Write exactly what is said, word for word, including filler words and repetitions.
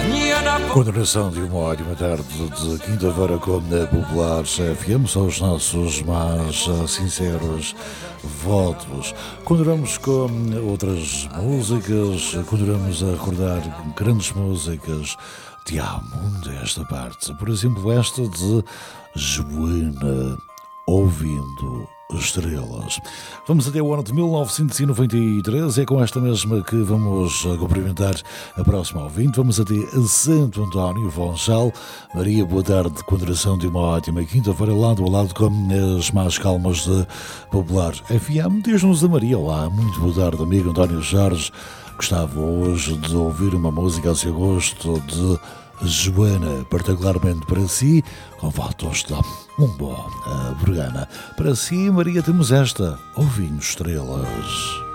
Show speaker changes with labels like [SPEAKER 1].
[SPEAKER 1] Continuação de uma ótima tarde de quinta-feira com a Popular F M, são os nossos mais sinceros votos. Continuamos com outras músicas, continuamos a recordar grandes músicas de há muito esta parte. Por exemplo, esta de Joana, Ouvindo Estrelas. Vamos até o ano de mil novecentos e noventa e três, é com esta mesma que vamos cumprimentar a próxima ouvinte. Vamos até a Santo António, Funchal. Maria, boa tarde, continuação de uma ótima quinta-feira, lado a lado com as mais calmas de Popular F M. Diz-nos a Maria, olá, muito boa tarde, amigo António Jorge. Gostava hoje de ouvir uma música a seu gosto de Joana, particularmente para si, com votos de um bom uh, Bergana. Para si, Maria, temos esta, Ouvindo Estrelas.